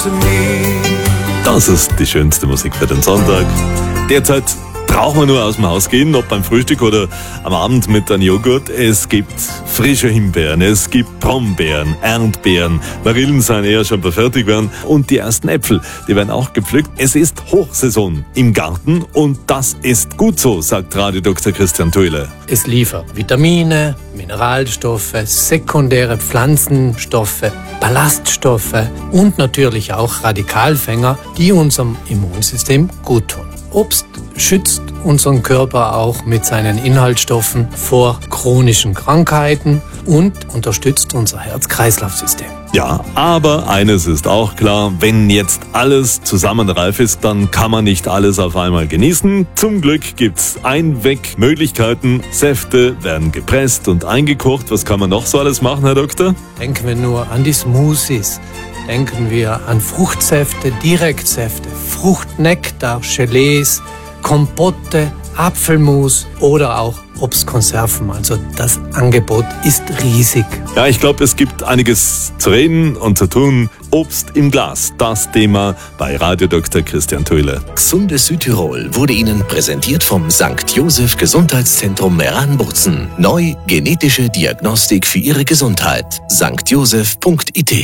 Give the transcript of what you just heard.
to me. Das ist die schönste Musik für den Sonntag. Derzeit braucht man nur aus dem Haus gehen, ob beim Frühstück oder am Abend mit einem Joghurt. Es gibt frische Himbeeren, es gibt Brombeeren, Erdbeeren, Marillen sind eher schon bei fertig werden und die ersten Äpfel, die werden auch gepflückt. Es ist Hochsaison im Garten und das ist gut so, sagt Radio Dr. Christian Thuile. Es liefert Vitamine, Mineralstoffe, sekundäre Pflanzenstoffe, Ballaststoffe und natürlich auch Radikalfänger, die unserem Immunsystem gut tun. Obst schützt unseren Körper auch mit seinen Inhaltsstoffen vor chronischen Krankheiten und unterstützt unser Herz-Kreislauf-System. Ja, aber eines ist auch klar, wenn jetzt alles zusammen reif ist, dann kann man nicht alles auf einmal genießen. Zum Glück gibt's Einwegmöglichkeiten. Säfte werden gepresst und eingekocht. Was kann man noch so alles machen, Herr Doktor? Denken wir nur an die Smoothies. Denken wir an Fruchtsäfte, Direktsäfte, Fruchtnektar, Gelees, Kompotte, Apfelmus oder auch Obstkonserven. Also das Angebot ist riesig. Ja, ich glaube, es gibt einiges zu reden und zu tun. Obst im Glas, das Thema bei Radio Dr. Christian Thuile. Gesundes Südtirol wurde Ihnen präsentiert vom St. Joseph Gesundheitszentrum Meran-Bozen. Neu genetische Diagnostik für Ihre Gesundheit. stjoseph.it